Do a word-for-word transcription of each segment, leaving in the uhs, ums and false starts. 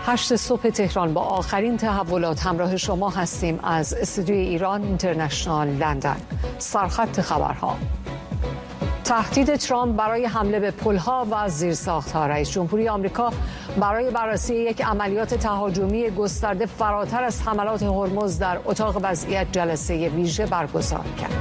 هشت صبح تهران با آخرین تحولات همراه شما هستیم از استودیوی ایران اینترنشنال لندن. سرخط خبرها: تهدید ترامپ برای حمله به پل‌ها و زیرساخت‌ها. رئیس جمهوری آمریکا برای بررسی یک عملیات تهاجمی گسترده فراتر از حملات هرمز در اتاق وضعیت جلسه ویژه برگزار کرد.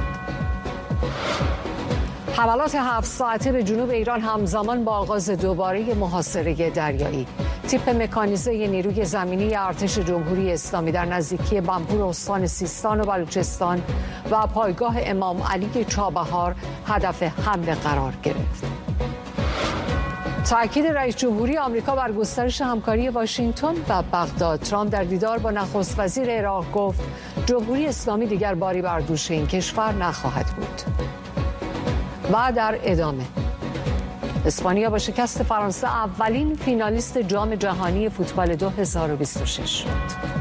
حملات هفت ساعته به جنوب ایران همزمان با آغاز دوباره محاصره دریایی. تیپ مکانیزه نیروی زمینی ارتش جمهوری اسلامی در نزدیکی بنپور استان سیستان و بلوچستان و پایگاه امام علی چابهار هدف حمله قرار گرفت. تأکید رئیس جمهوری آمریکا بر گسترش همکاری واشنگتن و بغداد. ترامپ در دیدار با نخست وزیر عراق گفت جمهوری اسلامی دیگر باری بر دوش این کشور نخواهد بود. و در ادامه، اسپانیا با شکست فرانسه اولین فینالیست جام جهانی فوتبال دو هزار و بیست و شش شد.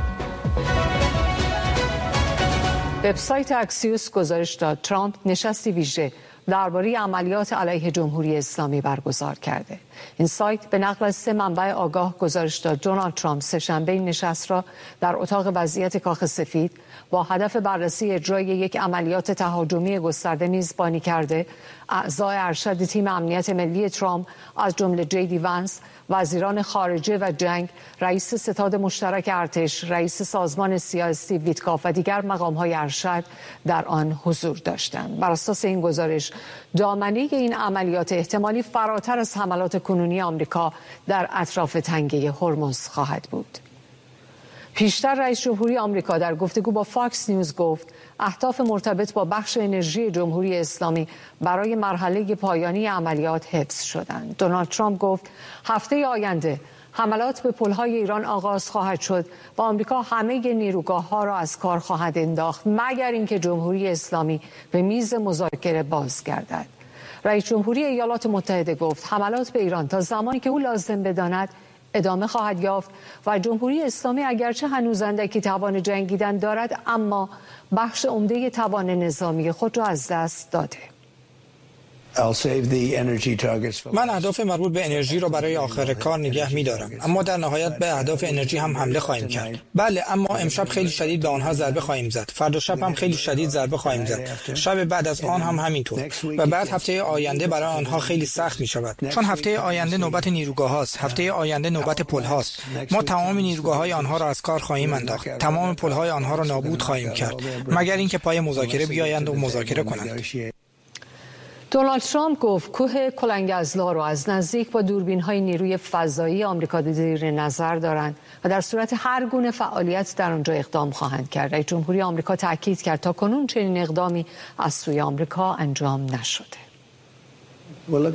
وبسایت اکسیوس گزارش داد ترامپ نشستی ویژه درباره عملیات علیه جمهوری اسلامی برگزار کرده. این سایت به نقل از سه منبع آگاه گزارش داد دونالد ترامپ سه‌شنبه این نشست را در اتاق وضعیت کاخ سفید با هدف بررسی اجرای یک عملیات تهاجمی گسترده میزبانی کرده. اعضای ارشد تیم امنیت ملی ترامپ از جمله جی دی ونس، وزیران خارجه و جنگ، رئیس ستاد مشترک ارتش، رئیس سازمان سیا استیو ویتکاف و دیگر مقام‌های ارشد در آن حضور داشتند. بر اساس این گزارش دامنه این عملیات احتمالی فراتر از حملات کنونی آمریکا در اطراف تنگه هرمز خواهد بود. پیشتر رئیس جمهوری آمریکا در گفتگو با فاکس نیوز گفت اهداف مرتبط با بخش انرژی جمهوری اسلامی برای مرحله پایانی عملیات حفظ شدند. دونالد ترامپ گفت هفته آینده حملات به پل‌های ایران آغاز خواهد شد و آمریکا همه نیروگاه‌ها را از کار خواهد انداخت مگر اینکه جمهوری اسلامی به میز مذاکره بازگردد. رئیس جمهوری ایالات متحده گفت حملات به ایران تا زمانی که او لازم بداند ادامه خواهد یافت و جمهوری اسلامی اگرچه هنوز اندکی توان جنگیدن دارد اما بخش عمده توان نظامی خود را از دست داده. من اهداف مربوط به انرژی را برای آخر کار نگه می‌دارم، اما در نهایت به اهداف انرژی هم حمله خواهیم کرد. بله، اما امشب خیلی شدید به آنها ضربه خواهیم زد. فردا شب هم خیلی شدید ضربه خواهیم زد. شب بعد از آن هم همینطور. و بعد هفته آینده برای آنها خیلی سخت می‌شود. چون هفته آینده نوبت نیروگاه‌هاست، هفته آینده نوبت پل‌هاست. ما تمام نیروگاه‌های آنها را از کار خواهیم انداخت. تمام پل‌های آنها را نابود خواهیم کرد، مگر اینکه پای مذاکره بیایند و مذاکره کنند. دونالد ترامپ گفت کوه کلنگ‌ازلا را از نزدیک با دوربین‌های نیروی فضایی آمریکا زیر نظر دارند و در صورت هر گونه فعالیت در آنجا اقدام خواهند کرد. رئیس جمهوری آمریکا تاکید کرد تا کنون چنین اقدامی از سوی آمریکا انجام نشده. ما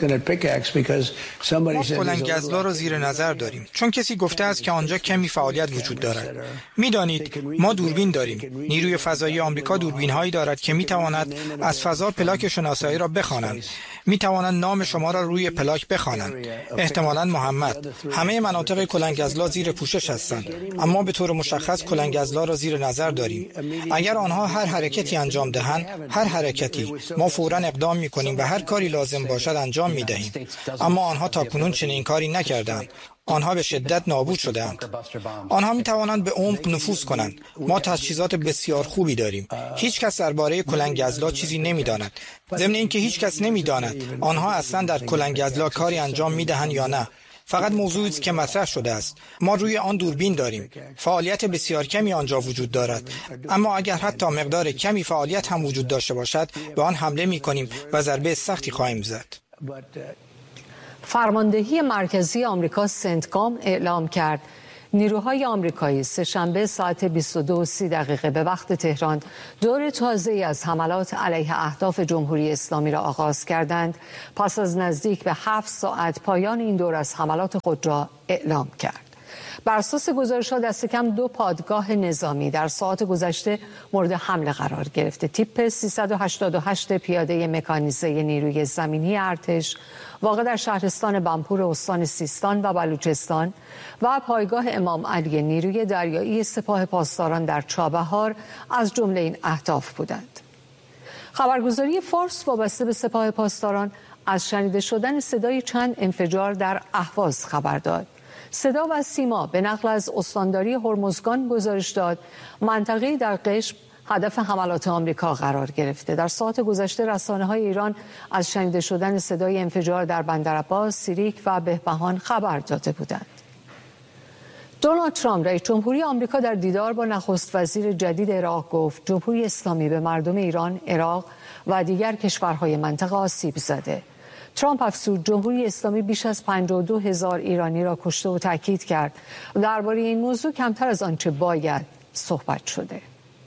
کلنگ‌ازلا را زیر نظر داریم چون کسی گفته است که آنجا کمی فعالیت وجود دارد. می‌دانید ما دوربین داریم. نیروی فضایی آمریکا دوربین‌هایی دارد که می‌تواند از فضا پلاک شناسایی را بخوانند. می‌توانند نام شما را روی پلاک بخوانند. احتمالاً محمد. همه مناطق کلنگ‌ازلا زیر پوشش هستند، اما به طور مشخص کلنگ‌ازلا را زیر نظر داریم. اگر آنها هر حرکتی انجام دهند، هر حرکتی، ما فوراً اقدام می‌کنیم و هر کاری لازم باشد انجام می‌دهیم. اما آنها تاکنون چنین کاری نکردند. آنها به شدت نابود شدند. آنها می توانند به عمق نفوذ کنند. ما تجهیزات بسیار خوبی داریم. هیچ کس درباره کلنگ‌ازلا چیزی نمی‌داند. ضمن اینکه هیچ کس نمی‌داند آنها اصلا در کلنگ‌ازلا کاری انجام می‌دهند یا نه. فقط موضوعی است که مطرح شده است. ما روی آن دوربین داریم. فعالیت بسیار کمی آنجا وجود دارد. اما اگر حتی مقدار کمی فعالیت هم وجود داشته باشد، به آن حمله می‌کنیم و ضربه سختی خواهیم زد. فرماندهی مرکزی آمریکا سنتکام اعلام کرد نیروهای آمریکایی سه‌شنبه ساعت بیست و دو و سی دقیقه به وقت تهران دور تازه‌ای از حملات علیه اهداف جمهوری اسلامی را آغاز کردند. پس از نزدیک به هفت ساعت پایان این دور از حملات خود را اعلام کرد. بر اساس گزارش‌ها دست کم دو پادگاه نظامی در ساعات گذشته مورد حمله قرار گرفته. تیپ سیصد و هشتاد و هشت پیاده مکانیزه نیروی زمینی ارتش واقع در شهرستان بنپور استان سیستان و بلوچستان و پایگاه امام علی نیروی دریایی سپاه پاسداران در چابهار از جمله این اهداف بودند. خبرگزاری فارس وابسته به سپاه پاسداران از شنیده شدن صدای چند انفجار در اهواز خبر داد. صدا و سیما به نقل از استانداری هرمزگان گزارش داد منطقه‌ای در قشم هدف حملات آمریکا قرار گرفته. در ساعات گذشته رسانه‌های ایران از شنیده شدن صدای انفجار در بندرعباس، سیریک و بهبهان خبر داده بودند. دونالد ترامپ رئیس جمهوری آمریکا در دیدار با نخست وزیر جدید عراق گفت جمهوری اسلامی به مردم ایران، عراق و دیگر کشورهای منطقه آسیب زده. ترامپ افزود جمهوری اسلامی بیش از پنجاه و دو هزار ایرانی را کشته و تاکید کرد درباره این موضوع کمتر از آنچه باید صحبت شده.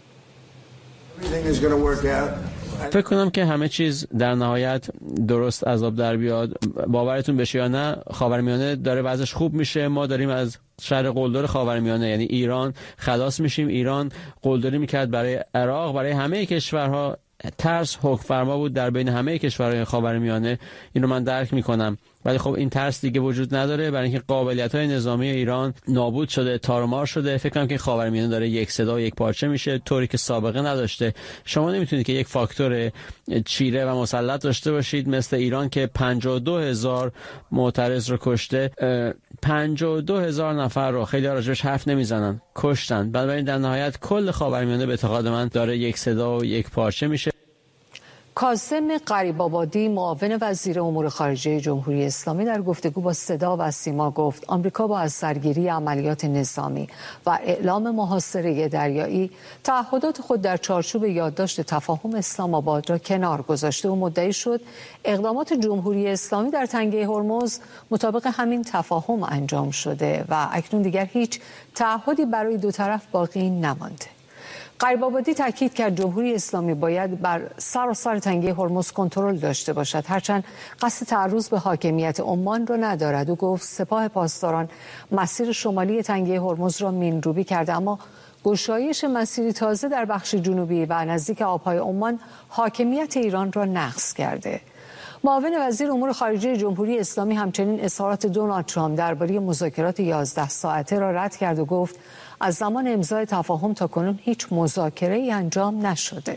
فکر کنم که همه چیز در نهایت درست از آب در بیاد. باورتون بشه یا نه، خاورمیانه داره وضعش خوب میشه. ما داریم از شر قلدر خاورمیانه یعنی ایران خلاص میشیم. ایران قلدری میکرد برای عراق، برای همه کشورها. ترس حکم فرما بود در بین همه کشورهای خاورمیانه. اینو من درک میکنم، ولی خب این ترس دیگه وجود نداره، برای اینکه قابلیت‌های نظامی ایران نابود شده، تارمار شده. فکر کنم که خاورمیانه داره یک صدا و یک پارچه میشه، طوری که سابقه نداشته. شما نمیتونید که یک فاکتور چیره و مسلط داشته باشید مثل ایران که پنجاه و دو هزار معترض رو کشته. پنجاه و دو هزار نفر رو خیلی راجبش حرف نمیزنن، کشتن. بنابراین در نهایت کل خاورمیانه به اعتقاد من داره یک صدا و یک پارچه میشه. کاظم غریب‌آبادی معاون وزیر امور خارجه جمهوری اسلامی در گفتگو با صدا و سیما گفت آمریکا با از سرگیری عملیات نظامی و اعلام محاصره دریایی تعهدات خود در چارچوب یادداشت تفاهم اسلام آباد را کنار گذاشته و مدعی شد اقدامات جمهوری اسلامی در تنگه هرمز مطابق همین تفاهم انجام شده و اکنون دیگر هیچ تعهدی برای دو طرف باقی نمانده. غریب‌آبادی تاکید کرد جمهوری اسلامی باید بر سراسر تنگه هرمز کنترل داشته باشد، هرچند قصد تعرض به حاکمیت عمان را ندارد. او گفت سپاه پاسداران مسیر شمالی تنگه هرمز را مین‌روبی کرده، اما گشایش مسیری تازه در بخش جنوبی و نزدیک آبهای عمان حاکمیت ایران را نقض کرده. معاون وزیر امور خارجه جمهوری اسلامی همچنین اظهارات دونالد ترامپ درباره مذاکرات یازده ساعته را رد کرد و گفت از زمان امضای تفاهم تا کنون هیچ مذاکره‌ای انجام نشده.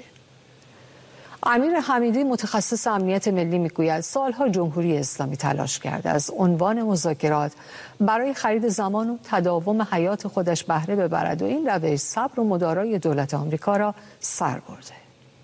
امیر حمیدی متخصص امنیت ملی میگوید سالها جمهوری اسلامی تلاش کرده از عنوان مذاکرات برای خرید زمان و تداوم حیات خودش بهره ببرد و این روش صبر و مدارای دولت آمریکا را سر برده.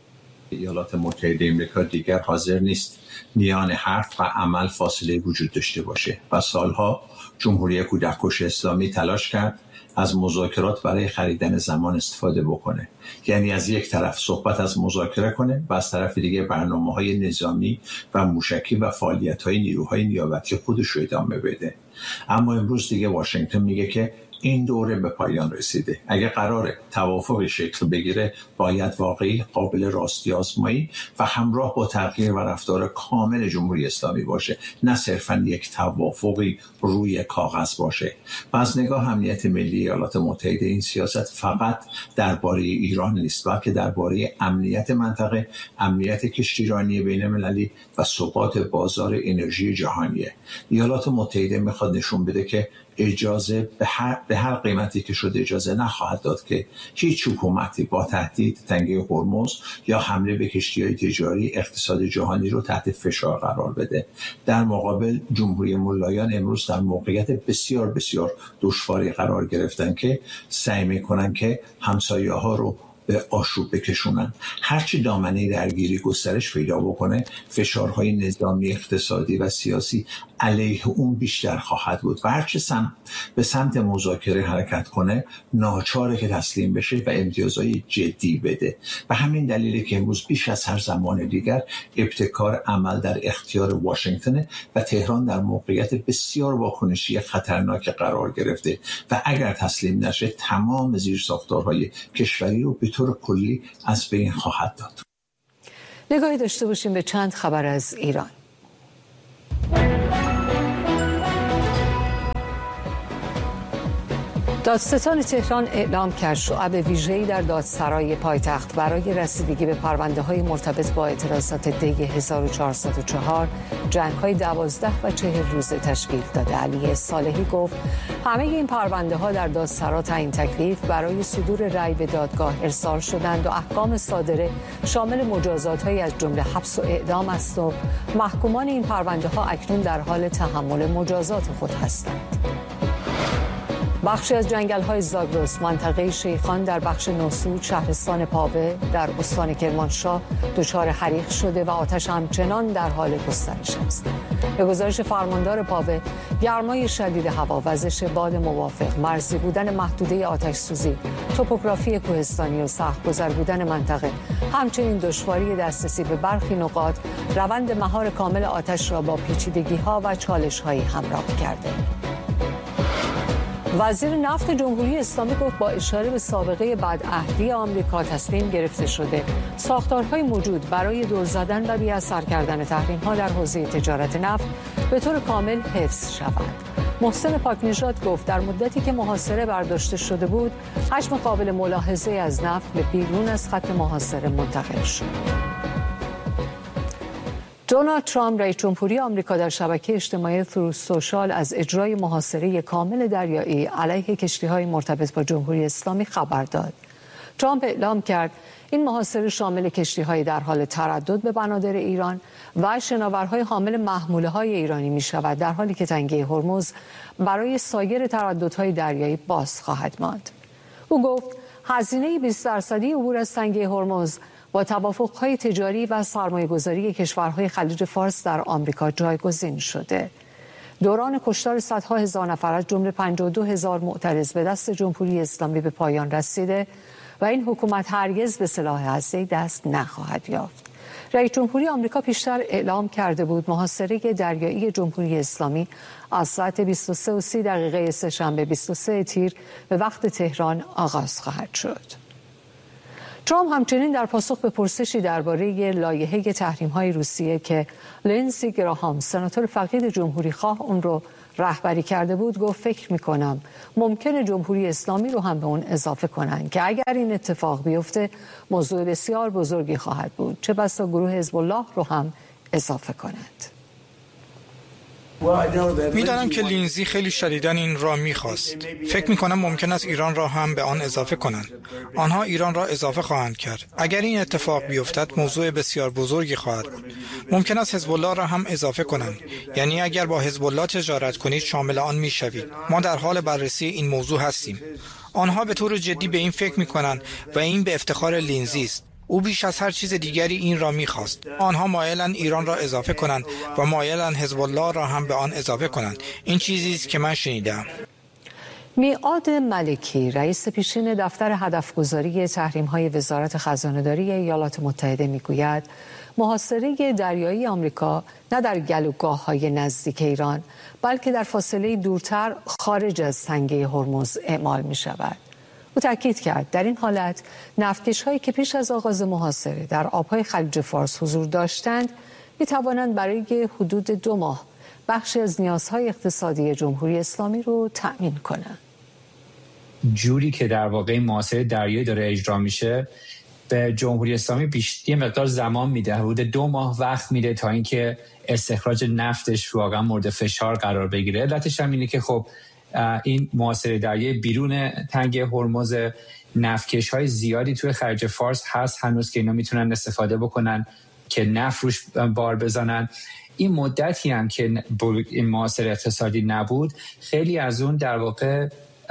ایالات متحده آمریکا دیگر حاضر نیست میان حرف و عمل فاصله وجود داشته باشه و سالها جمهوری کودککش اسلامی تلاش کرد از مذاکرات برای خریدن زمان استفاده بکنه، یعنی از یک طرف صحبت از مذاکره کنه و از طرف دیگه برنامه‌های نظامی و موشکی و فعالیت‌های نیروهای نیابتی خودش رو ادامه بده. اما امروز دیگه واشنگتن میگه که این دوره به پایان رسیده. اگه قراره توافقی شکل بگیره باید واقعی، قابل راستی آزمایی و همراه با تغییر و رفتار کامل جمهوری اسلامی باشه، نه صرفا یک توافقی روی کاغذ باشه. و از نگاه امنیت ملی ایالات متحده این سیاست فقط درباره ایران نیست، بلکه درباره امنیت منطقه، امنیت کشتیرانی بین المللی و ثبات بازار انرژی جهانیه. ایالات متحده میخواد نشون بده که اجازه به هر, به هر قیمتی که شده اجازه نخواهد داد که هیچ حکومتی با تهدید تنگه هرمز یا حمله به کشتی‌های تجاری اقتصاد جهانی رو تحت فشار قرار بده. در مقابل جمهوری ملایان امروز در موقعیت بسیار بسیار دشواری قرار گرفتن که سعی میکنن که همسایه‌ها رو به آشوب بکشونن. هرچی دامنه درگیری گسترش پیدا بکنه فشارهای نظامی، اقتصادی و سیاسی علیه اون بیشتر خواهد بود و هرچی سمت به سمت مذاکره حرکت کنه ناچاره که تسلیم بشه و امتیازهای جدی بده. و همین دلیلی که امروز بیش از هر زمان دیگر ابتکار عمل در اختیار واشنگتن و تهران در موقعیت بسیار واکنشی خطرناک قرار گرفته و اگر تسلیم نشه تمام زیرساختارهای کشوری رو به طور کلی از بین خواهد داد. نگاهی داشته باشیم به چند خبر از ایران. دادستان تهران اعلام کرد شعب ویژه‌ای در دادسرای پایتخت برای رسیدگی به پرونده‌های مرتبط با اعتراضات دی هزار و چهارصد و چهار جنگ‌های دوازده و چهل روزه تشکیل داده. علی صالحی گفت همه این پرونده‌ها در دادسرا تعیین تکلیف برای صدور رأی به دادگاه ارسال شدند و احکام صادره شامل مجازات‌هایی از جمله حبس و اعدام است و محکومان این پرونده‌ها اکنون در حال تحمل مجازات خود هستند. بخشی از جنگل‌های زاگرس منطقه شیخان در بخش نوسود شهرستان پاوه در استان کرمانشاه دچار حریق شده و آتش همچنان در حال گسترش است. به گزارش فرماندار پاوه، گرمای شدید هوا، وزش باد موافق، مرزی بودن محدوده آتش سوزی، توپوگرافی کوهستانی و سخت‌گذر بودن منطقه، همچنین دشواری دسترسی به برخی نقاط، روند مهار کامل آتش را با پیچیدگی‌ها و چالش‌هایی همراه کرده. وزیر نفت جمهوری اسلامی گفت با اشاره به سابقه بدعهدی آمریکا تصمیم گرفته شده ساختارهای موجود برای دور زدن و بی‌اثر کردن تحریم‌ها در حوزه تجارت نفت به طور کامل حفظ شود. محسن پاکنژاد گفت در مدتی که محاصره برداشته شده بود، حجم قابل ملاحظه از نفت به بیرون از خط محاصره منتقل شد. دونالد ترامپ رئیس جمهوری آمریکا در شبکه اجتماعی تروث سوشال از اجرای محاصره کامل دریایی علیه کشتی‌های مرتبط با جمهوری اسلامی خبر داد. ترامپ اعلام کرد این محاصره شامل کشتی‌های در حال تردد به بنادر ایران و شناورهای حامل محموله‌های ایرانی می‌شود، در حالی که تنگه هرمز برای سایر ترددهای دریایی باز خواهد ماند. او گفت هزینه بیست درصدی عبور از تنگه هرمز با توافق‌های تجاری و سرمایه‌گذاری کشورهای خلیج فارس در آمریکا جایگزین شده. دوران کشتار صدها هزار نفر از جمله پنجاه و دو هزار معترض به دست جمهوری اسلامی به پایان رسیده و این حکومت هرگز به سلاح هسته‌ای دست نخواهد یافت. رئیس جمهوری آمریکا پیشتر اعلام کرده بود محاصره دریایی جمهوری اسلامی از ساعت بیست و سه و سی دقیقه سه‌شنبه بیست و سه تیر به وقت تهران آغاز خواهد شد. ترامپ همچنین در پاسخ به پرسشی درباره لایحه تحریم‌های روسیه که لینزی گراهام سناتور فقید جمهوری خواه اون رو رهبری کرده بود گفت فکر می‌کنم ممکنه جمهوری اسلامی رو هم به اون اضافه کنن که اگر این اتفاق بیفته موضوع بسیار بزرگی خواهد بود، چه بسا گروه حزب الله رو هم اضافه کنند. میدانم که لینزی خیلی شدیداً این را میخواست. فکر میکنم ممکن است ایران را هم به آن اضافه کنند. آنها ایران را اضافه خواهند کرد. اگر این اتفاق بیفتد موضوع بسیار بزرگی خواهد بود. ممکن است حزب الله را هم اضافه کنند. یعنی اگر با حزب الله تجارت کنید شامل آن میشوید. ما در حال بررسی این موضوع هستیم. آنها به طور جدی به این فکر میکنند و این به افتخار لینزی است. او بیش از هر چیز دیگری این را می‌خواست. آنها مایلند ایران را اضافه کنند و مایلند حزب الله را هم به آن اضافه کنند. این چیزی است که من شنیدم. میعاد ملکی رئیس پیشین دفتر هدفگذاری تحریم‌های وزارت خزانه‌داری ایالات متحده میگوید محاصره دریایی آمریکا نه در گلوگاه‌های نزدیک ایران بلکه در فاصله دورتر خارج از تنگه هرمز اعمال می‌شود. او تاکید کرد در این حالت نفتکش‌هایی که پیش از آغاز محاصره در آب‌های خلیج فارس حضور داشتند می‌توانند برای حدود دو ماه بخشی از نیازهای اقتصادی جمهوری اسلامی رو تأمین کنند. جوری که در واقع محاصره دریایی داره اجرا میشه به جمهوری اسلامی بیشتر مقدار زمان میده، حدود دو ماه وقت میده تا اینکه استخراج نفتش واقعا مورد فشار قرار بگیره. علتش هم اینه که خب این محاصره دریایی بیرون تنگه هرمز نفتکش های زیادی توی خلیج فارس هست هنوز که اینا میتونن استفاده بکنن که نفت روش بار بزنن. این مدتی هم که این محاصره اقتصادی نبود خیلی از اون در واقع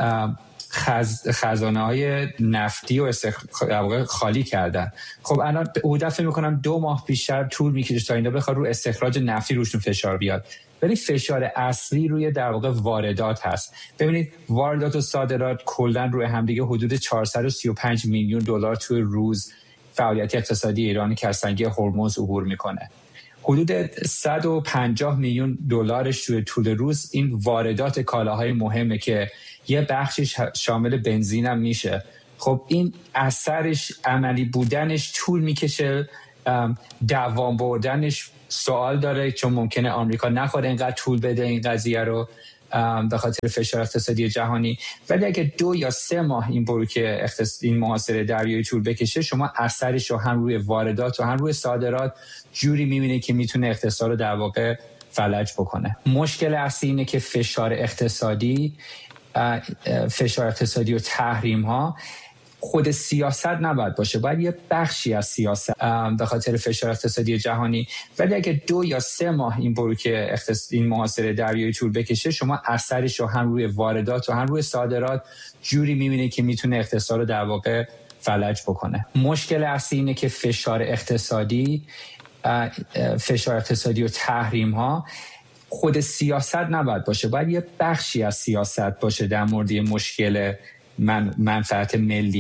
خز... خزانه های نفتی و استخراج خالی کردن. خب الان او دفعه میکنم دو ماه بیشتر طول میکشه تا اینا بخواد رو استخراج نفتی روشون فشار بیاد، ولی فشار اصلی روی در واقع واردات هست. ببینید واردات و صادرات کلا روی همدیگه حدود چهارصد و سی و پنج میلیون دلار توی روز فعالیت اقتصادی ایرانی که از تنگه هرمز عبور میکنه. حدود صد و پنجاه میلیون دلارش توی طول روز این واردات کالاهای مهمه که یه بخشش شامل بنزین هم میشه. خب این اثرش عملی بودنش طول میکشه، دوام بردنش سوال داره، چون ممکنه آمریکا نخواد اینقدر طول بده این قضیه رو به خاطر فشار اقتصادی جهانی. ولی اگه دو یا سه ماه این برو که این محاصره دریایی طول بکشه، شما اثرش رو هم روی واردات و هم روی صادرات جوری میبینه که میتونه اقتصاد رو در واقع فلج بکنه. مشکل اصلی اینه که فشار اقتصادی فشار اقتصادی و تحریم ها خود سیاست نباید باشه، باید یه بخشی از سیاست به خاطر فشار اقتصادی جهانی. ولی اگه دو یا سه ماه این بروکه این محاصره دریایی طول بکشه، شما اثرش رو هم روی واردات و هم روی صادرات جوری می‌بینید که میتونه اقتصاد رو در واقع فلج بکنه. مشکل اصلی اینه که فشار اقتصادی فشار اقتصادی و تحریم ها خود سیاست نباید باشه، باید یه بخشی از سیاست باشه در مورد مشکل من منفعت ملی.